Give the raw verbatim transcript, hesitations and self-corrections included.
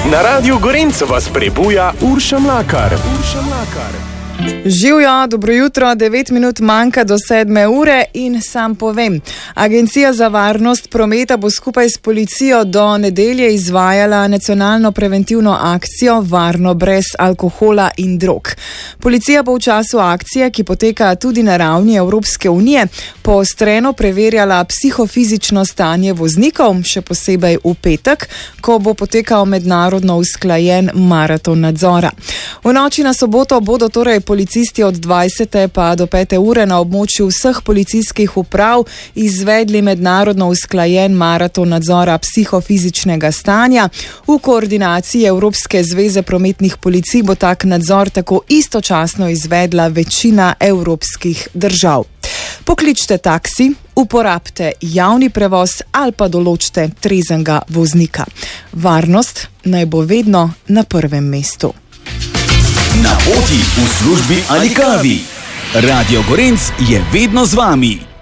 Na Radiu Gorenc vas prebuja Urša Mlakar. Urša Mlakar. Živjo, dobro jutro, devet minut manjka do sedme ure in sam povem. Agencija za varnost prometa bo skupaj s policijo do nedelje izvajala nacionalno preventivno akcijo Varno brez alkohola in drog. Policija bo v času akcije, ki poteka tudi na ravni Evropske unije, poostreno preverjala psihofizično stanje voznikov, še posebej v petek, ko bo potekal mednarodno usklajen maraton nadzora. V noči na soboto bodo torej policisti od dvajsete pa do pete ure na območju vseh policijskih uprav izvedli mednarodno usklajen maraton nadzora psihofizičnega stanja. V koordinaciji Evropske zveze prometnih policij bo tak nadzor tako istočasno izvedla večina evropskih držav. Pokličite taksi, uporabite javni prevoz ali pa določite trezenega voznika. Varnost naj bo vedno na prvem mestu. Na poti, v službi ali kavi. Radio Gorenc je vedno z vami.